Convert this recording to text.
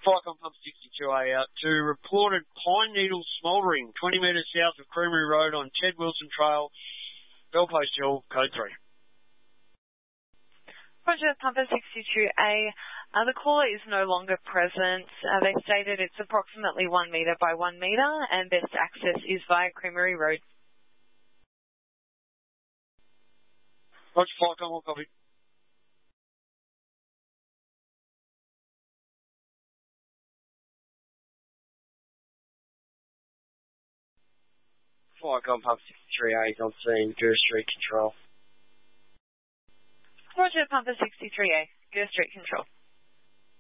Flycom Pump 62A out to reported Pine Needle smouldering, 20 metres south of Creamery Road on Ted Wilson Trail, Bellpost Hill, code 3. Roger, Pumper 62A. The caller is no longer present. They stated it's approximately 1 metre by 1 metre and best access is via Creamery Road. Roger, Flycom, all copy. Flycom Pump 63A is on scene, Gurr Street Control. Roger, Pumper 63A, Gurr Street Control.